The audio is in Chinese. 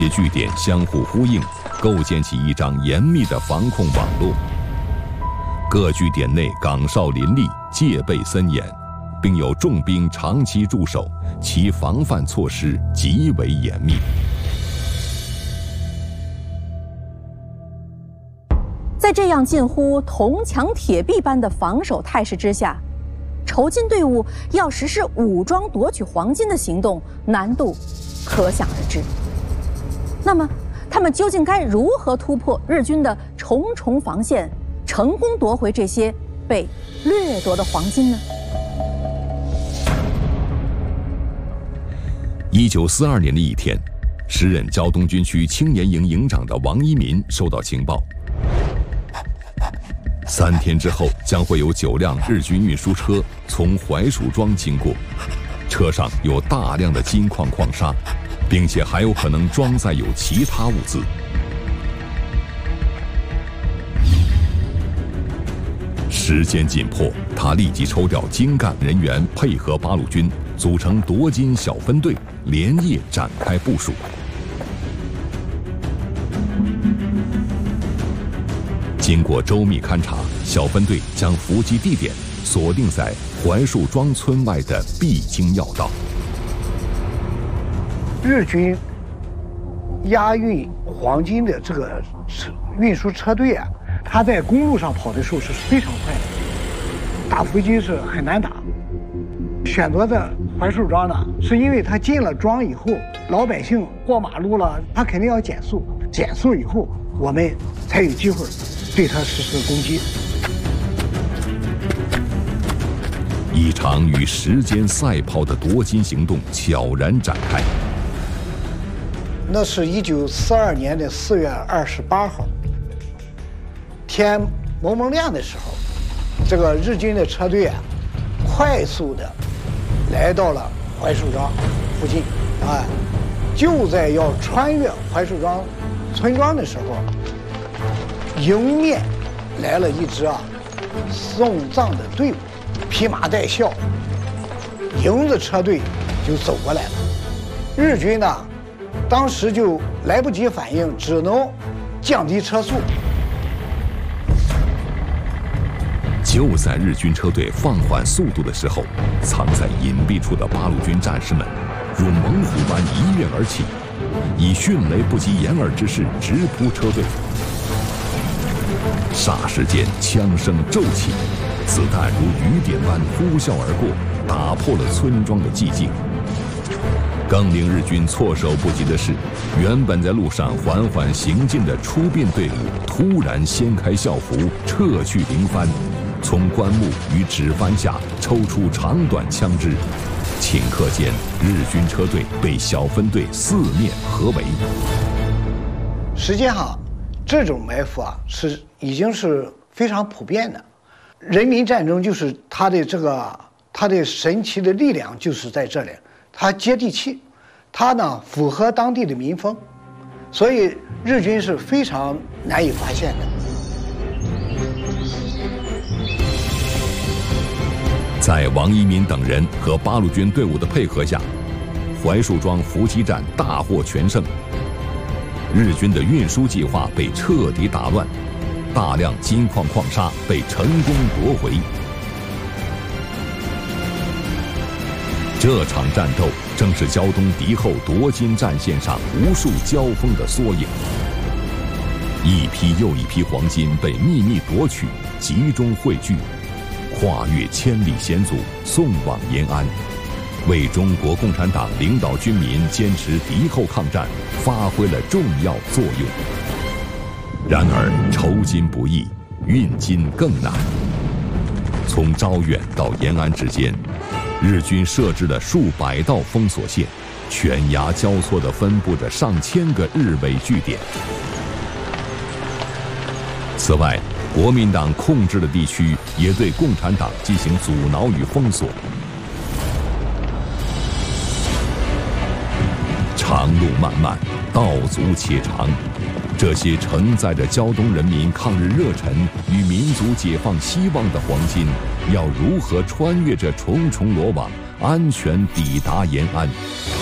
据点相互呼应，构建起一张严密的防控网络。各据点内岗哨林立，戒备森严，并有重兵长期驻守，其防范措施极为严密。 在这样近乎铜墙铁壁般的防守态势之下，筹金队伍要实施武装夺取黄金的行动，难度可想而知。那么，他们究竟该如何突破日军的重重防线，成功夺回这些被掠夺的黄金呢 ？1942年的一天，时任胶东军区青年营营长的王一民收到情报，3天之后将会有9辆日军运输车从槐树庄经过，车上有大量的金矿矿砂，并且还有可能装载有其他物资。时间紧迫，他立即抽调精干人员配合八路军，组成夺金小分队，连夜展开部署。经过周密勘察，小分队将伏击地点锁定在槐树庄村外的必经要道。 日军押运黄金的这个运输车队啊，他在公路上跑的时候是非常快的，打伏击是很难打。选择在槐树庄呢，是因为他进了庄以后，老百姓过马路了，他肯定要减速，减速以后我们才有机会对他实施攻击。 一场与时间赛跑的夺金行动悄然展开。 那是1942年的4月28号，天蒙蒙亮的时候，这个日军的车队啊，快速的来到了槐树庄附近，啊，就在要穿越槐树庄村庄的时候，迎面来了一支送葬的队伍，披麻戴孝，迎着车队就走过来了。日军呢，当时就来不及反应，只能降低车速。 就在日军车队放缓速度的时候，藏在隐蔽处的八路军战士们如猛虎般一跃而起，以迅雷不及掩耳之势直扑车队。霎时间，枪声骤起，子弹如雨点般呼啸而过，打破了村庄的寂静。更令日军措手不及的是，原本在路上缓缓行进的出殡队伍突然掀开校服，撤去灵幡，从棺木与纸幡下抽出长短枪支，顷刻间，日军车队被小分队四面合围。 实际上，这种埋伏啊，已经是非常普遍的。人民战争就是它的神奇的力量就是在这里，它接地气，它呢符合当地的民风，所以日军是非常难以发现的。 在王一民等人和八路军队伍的配合下，槐树庄伏击战大获全胜。日军的运输计划被彻底打乱，大量金矿矿砂被成功夺回。这场战斗正是胶东敌后夺金战线上无数交锋的缩影。一批又一批黄金被秘密夺取，集中汇聚，跨越千里险阻，送往延安，为中国共产党领导军民坚持敌后抗战发挥了重要作用。然而，筹金不易，运金更难。从招远到延安之间，日军设置了数百道封锁线，悬崖交错地分布着上千个日伪据点。此外，国民党控制的地区也对共产党进行阻挠与封锁。长路漫漫，道阻且长，这些承载着胶东人民抗日热忱与民族解放希望的黄金，要如何穿越这重重罗网，安全抵达延安？